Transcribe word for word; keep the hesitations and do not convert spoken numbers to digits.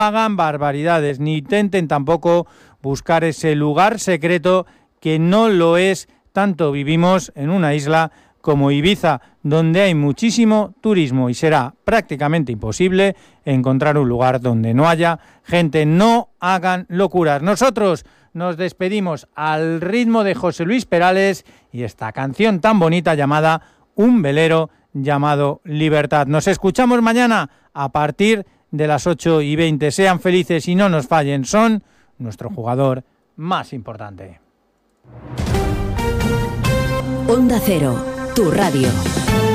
hagan barbaridades, ni intenten tampoco buscar ese lugar secreto que no lo es. Tanto vivimos en una isla como Ibiza, donde hay muchísimo turismo y será prácticamente imposible encontrar un lugar donde no haya gente. No hagan locuras. Nosotros nos despedimos al ritmo de José Luis Perales y esta canción tan bonita llamada Un velero llamado Libertad. Nos escuchamos mañana a partir de las ocho y veinte. Sean felices y no nos fallen. Son nuestro jugador más importante. Onda Cero, tu radio.